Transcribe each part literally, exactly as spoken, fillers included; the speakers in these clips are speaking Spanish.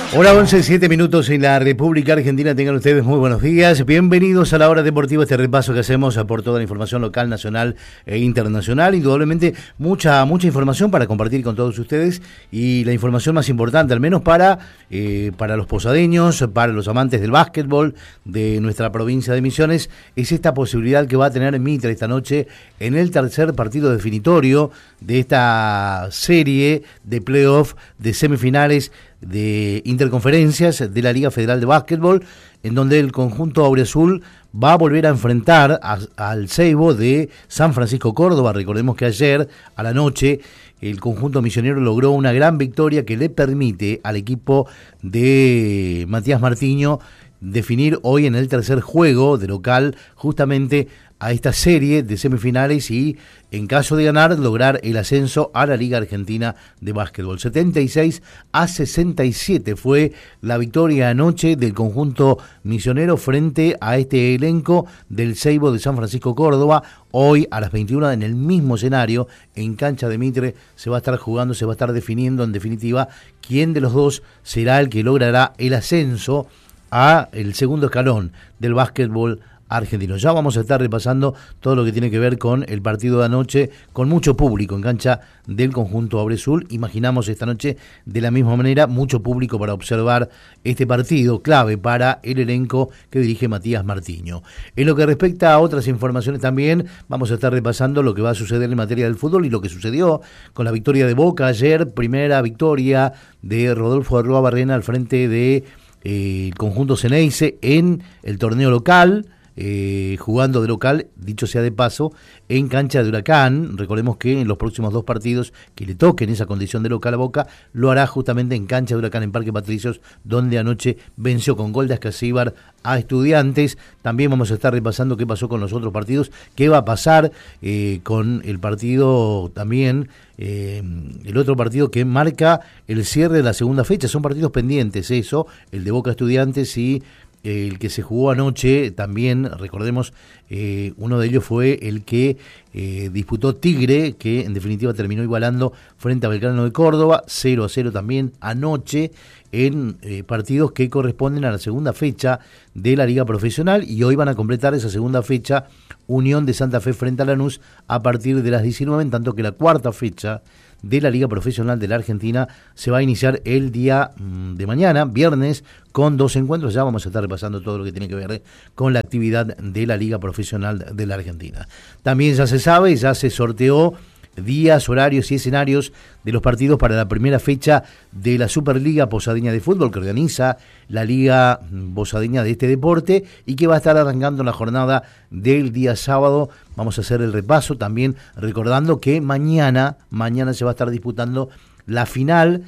Hora once, siete minutos en la República Argentina. Tengan ustedes muy buenos días. Bienvenidos a la Hora Deportiva, este repaso que hacemos por toda la información local, nacional e internacional. Indudablemente mucha mucha información para compartir con todos ustedes, y la información más importante, al menos para, eh, para los posadeños, para los amantes del básquetbol de nuestra provincia de Misiones, es esta posibilidad que va a tener Mitre esta noche en el tercer partido definitorio de esta serie de playoff de semifinales de interconferencias de la Liga Federal de Básquetbol, en donde el conjunto auriazul va a volver a enfrentar a, al Seibo de San Francisco Córdoba. Recordemos que ayer a la noche el conjunto misionero logró una gran victoria que le permite al equipo de Matías Martiño definir hoy en el tercer juego de local justamente a esta serie de semifinales y, en caso de ganar, lograr el ascenso a la Liga Argentina de Básquetbol. setenta y seis a sesenta y siete fue la victoria anoche del conjunto misionero frente a este elenco del Seibo de San Francisco Córdoba. Hoy a las veintiuna, en el mismo escenario, en cancha de Mitre, se va a estar jugando, se va a estar definiendo en definitiva quién de los dos será el que logrará el ascenso a el segundo escalón del básquetbol argentino. Ya vamos a estar repasando todo lo que tiene que ver con el partido de anoche, con mucho público en cancha del conjunto auriazul. Imaginamos esta noche de la misma manera mucho público para observar este partido clave para el elenco que dirige Matías Martiño. En lo que respecta a otras informaciones también, vamos a estar repasando lo que va a suceder en materia del fútbol y lo que sucedió con la victoria de Boca ayer, primera victoria de Rodolfo Arrua Barrena al frente de eh, el conjunto Ceneice en el torneo local. Eh, jugando de local, dicho sea de paso, en cancha de Huracán. Recordemos que en los próximos dos partidos que le toquen esa condición de local a Boca, lo hará justamente en cancha de Huracán, en Parque Patricios, donde anoche venció con gol de Ascasíbar a Estudiantes. También vamos a estar repasando qué pasó con los otros partidos, qué va a pasar eh, con el partido también, eh, el otro partido que marca el cierre de la segunda fecha. Son partidos pendientes, eso, el de Boca Estudiantes y el que se jugó anoche también. Recordemos, eh, uno de ellos fue el que eh, disputó Tigre, que en definitiva terminó igualando frente a Belgrano de Córdoba, cero a cero también anoche, en eh, partidos que corresponden a la segunda fecha de la Liga Profesional, y hoy van a completar esa segunda fecha Unión de Santa Fe frente a Lanús a partir de las diecinueve, en tanto que la cuarta fecha de la Liga Profesional de la Argentina se va a iniciar el día de mañana, viernes, con dos encuentros. Ya vamos a estar repasando todo lo que tiene que ver con la actividad de la Liga Profesional de la Argentina. También ya se sabe, ya se sorteó días, horarios y escenarios de los partidos para la primera fecha de la Superliga Posadeña de Fútbol, que organiza la Liga Posadeña de este deporte y que va a estar arrancando la jornada del día sábado. Vamos a hacer el repaso también recordando que mañana, mañana se va a estar disputando la final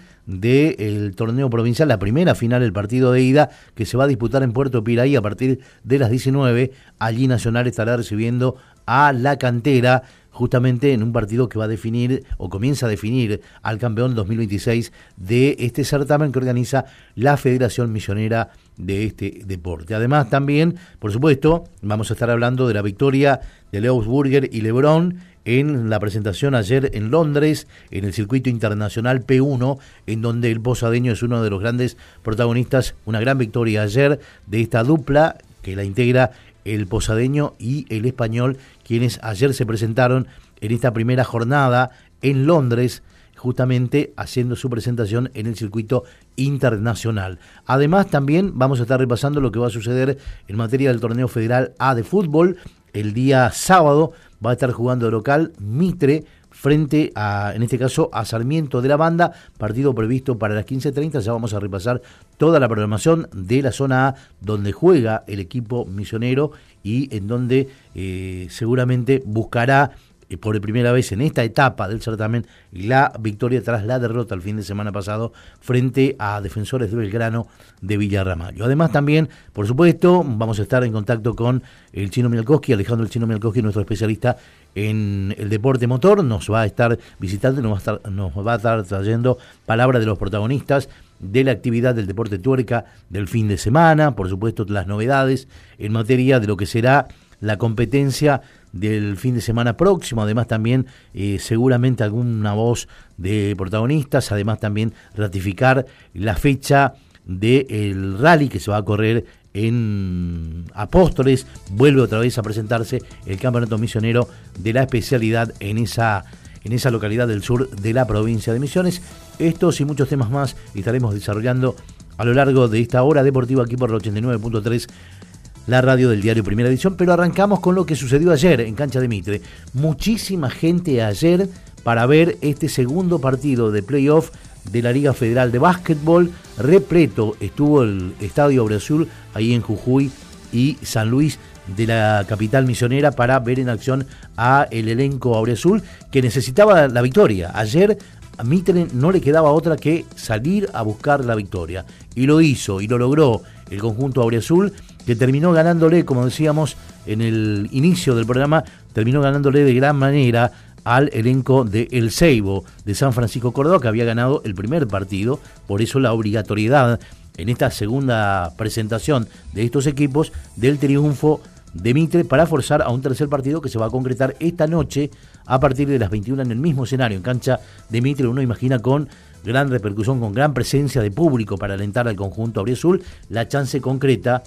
del torneo provincial, la primera final, el partido de ida, que se va a disputar en Puerto Piraí a partir de las diecinueve. Allí Nacional estará recibiendo a La Cantera, justamente en un partido que va a definir, o comienza a definir, al campeón dos mil veintiséis de este certamen que organiza la Federación Misionera de este deporte. Además también, por supuesto, vamos a estar hablando de la victoria de Leo Burger y Lebron en la presentación ayer en Londres, en el circuito internacional P uno, en donde el posadeño es uno de los grandes protagonistas. Una gran victoria ayer de esta dupla que la integra el posadeño y el español, quienes ayer se presentaron en esta primera jornada en Londres, justamente haciendo su presentación en el circuito internacional. Además también vamos a estar repasando lo que va a suceder en materia del torneo federal A de fútbol. El día sábado va a estar jugando de local Mitre frente a, en este caso, a Sarmiento de la Banda, partido previsto para las quince treinta. Ya vamos a repasar toda la programación de la zona A, donde juega el equipo misionero y en donde eh, seguramente buscará eh, por primera vez en esta etapa del certamen la victoria tras la derrota el fin de semana pasado frente a Defensores de Belgrano de Villarramallo. Además también, por supuesto, vamos a estar en contacto con el Chino Mialkowski, Alejandro el Chino Mialkowski, nuestro especialista en el deporte motor. Nos va a estar visitando y nos va a estar, nos va a estar trayendo palabras de los protagonistas de la actividad del deporte tuerca del fin de semana, por supuesto las novedades en materia de lo que será la competencia del fin de semana próximo. Además también eh, seguramente alguna voz de protagonistas, además también ratificar la fecha del rally que se va a correr en Apóstoles. Vuelve otra vez a presentarse el campeonato misionero de la especialidad en esa, en esa localidad del sur de la provincia de Misiones. Estos y muchos temas más estaremos desarrollando a lo largo de esta hora deportiva aquí por el ochenta y nueve punto tres, la radio del diario Primera Edición. Pero arrancamos con lo que sucedió ayer en Cancha de Mitre. Muchísima gente ayer para ver este segundo partido de playoff de la Liga Federal de Básquetbol. Repleto estuvo el Estadio Auriazul ahí en Jujuy y San Luis de la capital misionera para ver en acción a el elenco Auriazul, que necesitaba la victoria. Ayer a Mitre no le quedaba otra que salir a buscar la victoria, y lo hizo y lo logró el conjunto Auriazul, que terminó ganándole, como decíamos en el inicio del programa, terminó ganándole de gran manera al elenco de El Ceibo de San Francisco Córdoba, que había ganado el primer partido. Por eso la obligatoriedad en esta segunda presentación de estos equipos del triunfo de Mitre para forzar a un tercer partido que se va a concretar esta noche a partir de las veintiuna en el mismo escenario, en Cancha de Mitre. Uno imagina con gran repercusión, con gran presencia de público para alentar al conjunto auriazul. La chance concreta,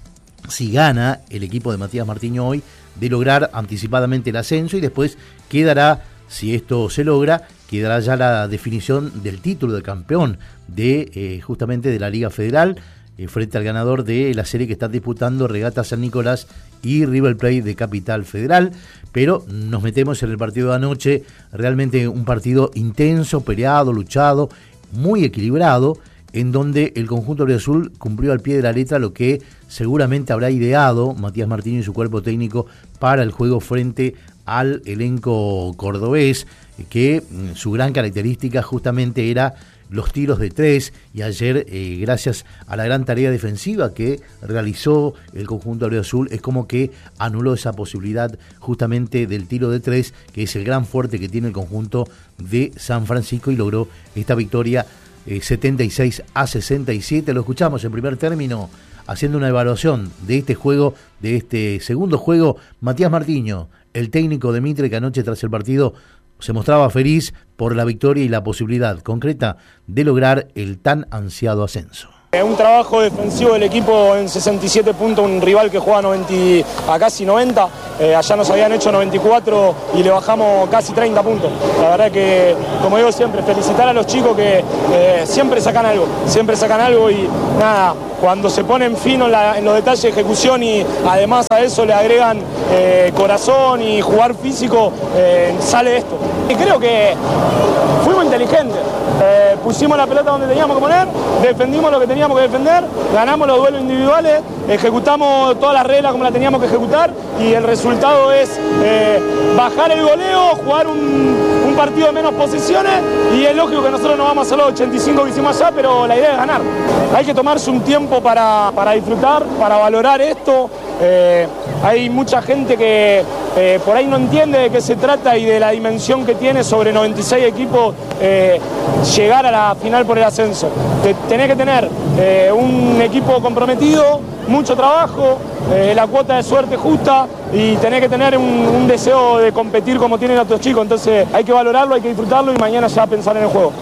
si gana el equipo de Matías Martiño hoy, de lograr anticipadamente el ascenso, y después quedará, si esto se logra, quedará ya la definición del título de campeón de eh, justamente de la Liga Federal, eh, frente al ganador de la serie que están disputando Regata San Nicolás y River Plate de Capital Federal. Pero nos metemos en el partido de anoche, realmente un partido intenso, peleado, luchado, muy equilibrado, en donde el conjunto auriazul cumplió al pie de la letra lo que seguramente habrá ideado Matías Martínez y su cuerpo técnico para el juego frente al elenco cordobés, que su gran característica justamente era los tiros de tres, y ayer, eh, gracias a la gran tarea defensiva que realizó el conjunto auriazul, es como que anuló esa posibilidad justamente del tiro de tres, que es el gran fuerte que tiene el conjunto de San Francisco, y logró esta victoria eh, setenta y seis a sesenta y siete. Lo escuchamos en primer término haciendo una evaluación de este juego, de este segundo juego, Matías Martiño, el técnico de Mitre, que anoche tras el partido se mostraba feliz por la victoria y la posibilidad concreta de lograr el tan ansiado ascenso. Un trabajo defensivo del equipo en sesenta y siete puntos, un rival que juega noventa a casi noventa, eh, allá nos habían hecho noventa y cuatro y le bajamos casi treinta puntos. La verdad que, como digo siempre, felicitar a los chicos que eh, siempre sacan algo, siempre sacan algo y nada, cuando se ponen fino en, la, en los detalles de ejecución y además a eso le agregan eh, corazón y jugar físico, eh, sale esto. Y creo que fuimos inteligentes, eh, pusimos la pelota donde teníamos que poner, defendimos lo que teníamos que defender, ganamos los duelos individuales, ejecutamos todas las reglas como las teníamos que ejecutar, y el resultado es eh, bajar el goleo, jugar un, un partido de menos posiciones, y es lógico que nosotros no vamos a hacer los ochenta y cinco que hicimos allá, pero la idea es ganar. Hay que tomarse un tiempo para, para disfrutar, para valorar esto. Eh, hay mucha gente que eh, por ahí no entiende de qué se trata y de la dimensión que tiene sobre noventa y seis equipos eh, llegar a la final por el ascenso. Te, tenés que tener eh, un equipo comprometido, mucho trabajo, eh, la cuota de suerte justa, y tenés que tener un, un deseo de competir como tienen otros chicos. Entonces hay que valorarlo, hay que disfrutarlo y mañana ya pensar en el juego.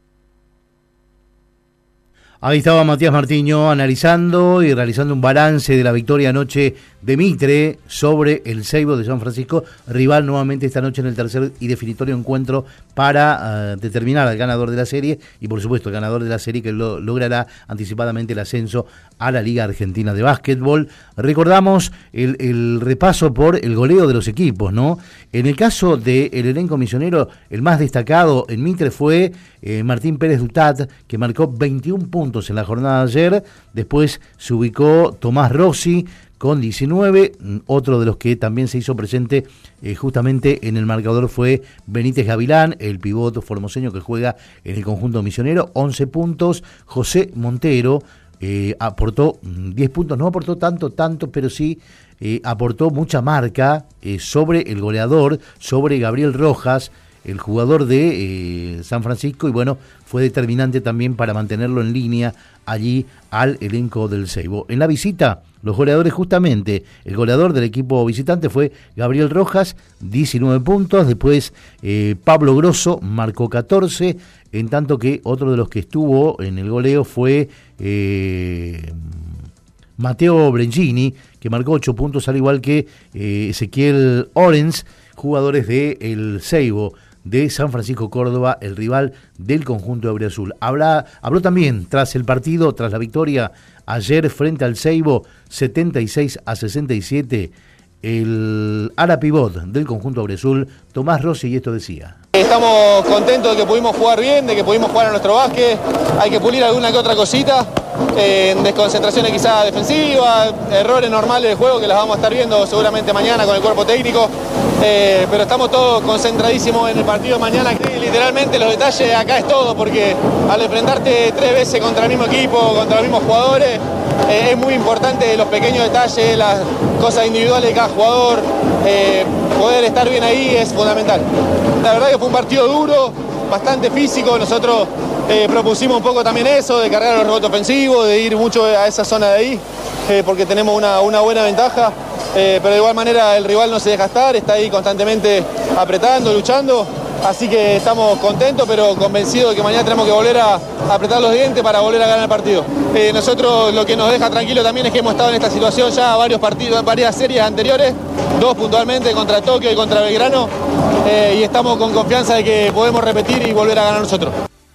Ahí estaba Matías Martiño analizando y realizando un balance de la victoria anoche de Mitre sobre el Ceibo de San Francisco, rival nuevamente esta noche en el tercer y definitorio encuentro para uh, determinar al ganador de la serie, y por supuesto el ganador de la serie que lo, logrará anticipadamente el ascenso a la Liga Argentina de Básquetbol. Recordamos el, el repaso por el goleo de los equipos, ¿no? En el caso del elenco misionero, el más destacado en Mitre fue eh, Martín Pérez Dutat, que marcó veintiún puntos en la jornada de ayer. Después se ubicó Tomás Rossi con diecinueve. Otro de los que también se hizo presente eh, justamente en el marcador fue Benítez Gavilán, el pivoto formoseño que juega en el conjunto misionero, once puntos. José Montero eh, aportó diez puntos, no aportó tanto, tanto, pero sí eh, aportó mucha marca eh, sobre el goleador, sobre Gabriel Rojas, el jugador de eh, San Francisco, y bueno, fue determinante también para mantenerlo en línea allí al elenco del Seibo. En la visita, los goleadores justamente, el goleador del equipo visitante fue Gabriel Rojas, diecinueve puntos, después eh, Pablo Grosso marcó catorce, en tanto que otro de los que estuvo en el goleo fue eh, Mateo Brengini, que marcó ocho puntos, al igual que eh, Ezequiel Orens, jugadores de el Seibo de San Francisco Córdoba, el rival del conjunto de Auriazul. Habla, habló también tras el partido, tras la victoria ayer frente al Seibo, setenta y seis a sesenta y siete, el ala pivot del conjunto Auriazul, Tomás Rossi, y esto decía. Estamos contentos de que pudimos jugar bien, de que pudimos jugar a nuestro básquet. Hay que pulir alguna que otra cosita, eh, desconcentraciones quizás defensivas, errores normales del juego que las vamos a estar viendo seguramente mañana con el cuerpo técnico, eh, pero estamos todos concentradísimos en el partido de mañana. Literalmente los detalles acá es todo, porque al enfrentarte tres veces contra el mismo equipo, contra los mismos jugadores, eh, es muy importante los pequeños detalles, las cosas individuales de cada jugador. Eh, poder estar bien ahí es fundamental. La verdad que fue un partido duro, bastante físico. Nosotros eh, propusimos un poco también eso, de cargar los rebotes ofensivos, de ir mucho a esa zona de ahí, eh, porque tenemos una, una buena ventaja, eh, pero de igual manera el rival no se deja estar, está ahí constantemente apretando, luchando, así que estamos contentos, pero convencidos de que mañana tenemos que volver a, a apretar los dientes para volver a ganar el partido. Eh, nosotros lo que nos deja tranquilo también es que hemos estado en esta situación ya varios partidos, varias series anteriores, dos puntualmente contra Tokio y contra Belgrano, eh, y estamos con confianza de que podemos repetir y volver a ganar nosotros.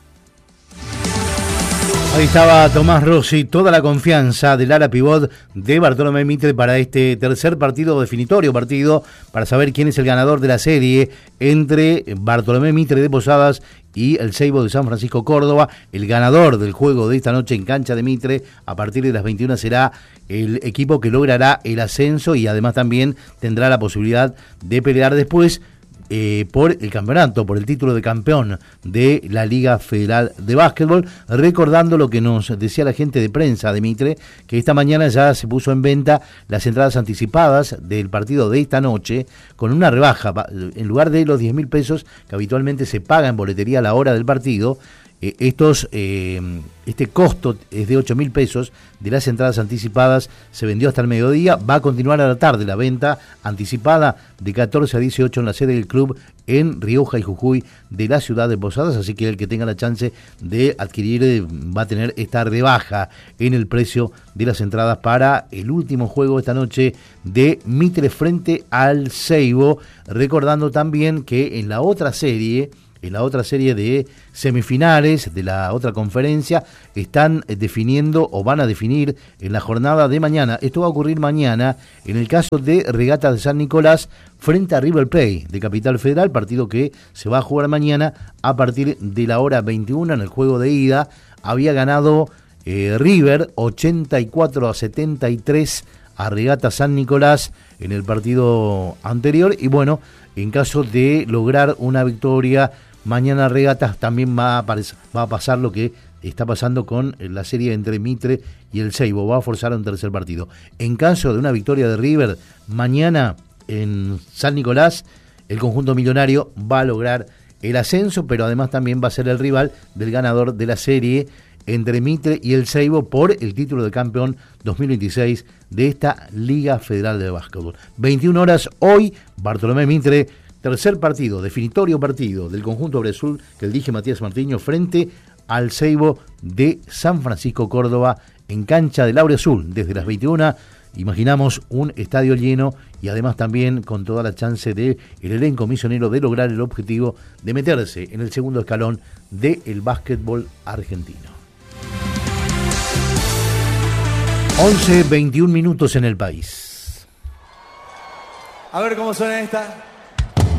Ahí estaba Tomás Rossi, toda la confianza del ala pivot de Bartolomé Mitre para este tercer partido, definitorio partido, para saber quién es el ganador de la serie entre Bartolomé Mitre de Posadas y el Seibo de San Francisco Córdoba. El ganador del juego de esta noche en cancha de Mitre, a partir de las veintiuna, será el equipo que logrará el ascenso y además también tendrá la posibilidad de pelear después Eh, por el campeonato, por el título de campeón de la Liga Federal de Básquetbol, recordando lo que nos decía la gente de prensa de Mitre, que esta mañana ya se puso en venta las entradas anticipadas del partido de esta noche, con una rebaja, en lugar de los diez mil pesos que habitualmente se paga en boletería a la hora del partido. Eh, estos, eh, este costo es de ocho mil pesos de las entradas anticipadas, se vendió hasta el mediodía, va a continuar a la tarde la venta anticipada de catorce a dieciocho en la sede del club en Rioja y Jujuy de la ciudad de Posadas, así que el que tenga la chance de adquirir eh, va a tener esta rebaja en el precio de las entradas para el último juego esta noche de Mitre frente al Seibo, recordando también que en la otra serie En la otra serie de semifinales de la otra conferencia están definiendo o van a definir en la jornada de mañana. Esto va a ocurrir mañana en el caso de Regatas de San Nicolás frente a River Plate de Capital Federal, partido que se va a jugar mañana a partir de la hora veintiuna. En el juego de ida había ganado eh, River ochenta y cuatro a setenta y tres a Regatas San Nicolás en el partido anterior, y bueno, en caso de lograr una victoria mañana Regatas también va a, va a pasar lo que está pasando con la serie entre Mitre y el Seibo, va a forzar a un tercer partido. En caso de una victoria de River mañana en San Nicolás, el conjunto millonario va a lograr el ascenso, pero además también va a ser el rival del ganador de la serie entre Mitre y el Seibo por el título de campeón dos mil veintiséis de esta Liga Federal de Básquetbol. veintiuna horas hoy, Bartolomé Mitre, tercer partido, definitorio partido del conjunto Auriazul, que elige Matías Martiño, frente al Seibo de San Francisco Córdoba en cancha del Auriazul. Desde las veintiuna imaginamos un estadio lleno y además también con toda la chance del elenco misionero de lograr el objetivo de meterse en el segundo escalón del básquetbol argentino. once veintiún minutos en el país. A ver cómo suena esta.